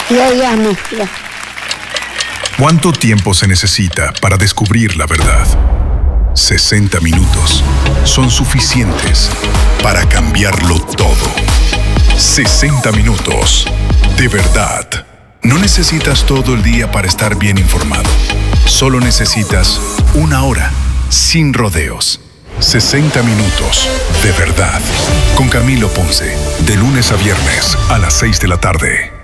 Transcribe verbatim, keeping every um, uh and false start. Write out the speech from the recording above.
Ya, ya, no, ya. ¿Cuánto tiempo se necesita para descubrir la verdad? sesenta minutos son suficientes para cambiarlo todo. sesenta minutos. De verdad. No necesitas todo el día para estar bien informado. Solo necesitas una hora, sin rodeos. sesenta minutos. De verdad. Con Camilo Ponce. De lunes a viernes a las seis de la tarde.